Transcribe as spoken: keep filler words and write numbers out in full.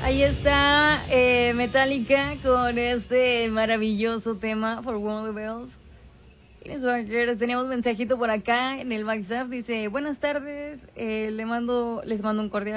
Ahí está eh, Metallica con este maravilloso tema For One of the Bells. Tenemos mensajito por acá en el WhatsApp. Dice, buenas tardes, eh, le mando, les mando un cordial